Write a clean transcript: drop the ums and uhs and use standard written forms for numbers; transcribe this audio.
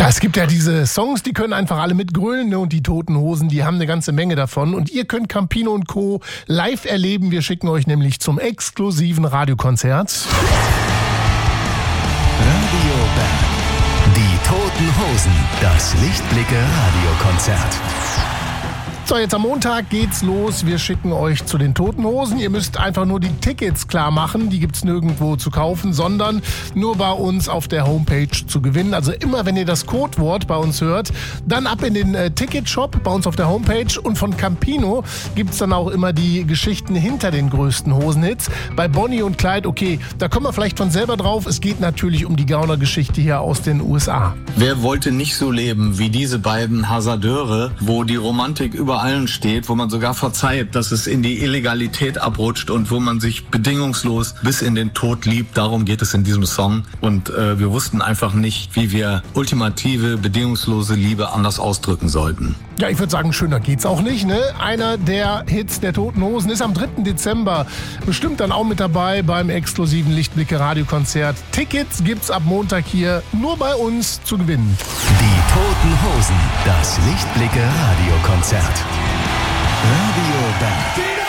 Ja, es gibt ja diese Songs, die können einfach alle mitgrölen, ne? Und die Toten Hosen, die haben eine ganze Menge davon. Und ihr könnt Campino und Co. live erleben. Wir schicken euch nämlich zum exklusiven Radiokonzert. Radio Band. Die Toten Hosen. Das Lichtblicke-Radiokonzert. So, jetzt am Montag geht's los. Wir schicken euch zu den Toten Hosen. Ihr müsst einfach nur die Tickets klar machen. Die gibt's nirgendwo zu kaufen, sondern nur bei uns auf der Homepage zu gewinnen. Also immer, wenn ihr das Codewort bei uns hört, dann ab in den Ticketshop bei uns auf der Homepage. Und von Campino gibt's dann auch immer die Geschichten hinter den größten Hosenhits. Bei Bonnie und Clyde, okay, da kommen wir vielleicht von selber drauf. Es geht natürlich um die Gauner-Geschichte hier aus den USA. Wer wollte nicht so leben wie diese beiden Hasardeure, wo die Romantik über allen steht, wo man sogar verzeiht, dass es in die Illegalität abrutscht und wo man sich bedingungslos bis in den Tod liebt. Darum geht es in diesem Song. Und wir wussten einfach nicht, wie wir ultimative, bedingungslose Liebe anders ausdrücken sollten. Ja, ich würde sagen, schöner geht's auch nicht, ne? Einer der Hits der Toten Hosen ist am 3. Dezember bestimmt dann auch mit dabei beim exklusiven Lichtblicke-Radiokonzert. Tickets gibt's ab Montag hier nur bei uns zu gewinnen. Die Toten Hosen. Das Lichtblicke-Radiokonzert. Radio Band.